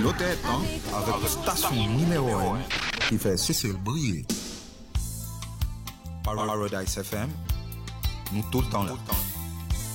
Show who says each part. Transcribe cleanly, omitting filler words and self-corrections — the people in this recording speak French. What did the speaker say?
Speaker 1: l'autre temps avec la station numéro 1 qui fait Cécile briller. Paradise FM, nous tout le temps là.